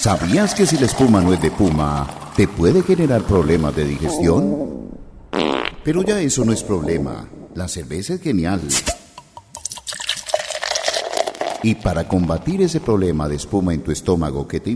¿Sabías que si la espuma no es de puma, te puede generar problemas de digestión? Pero ya eso no es problema. La cerveza es genial. Y para combatir ese problema de espuma en tu estómago que te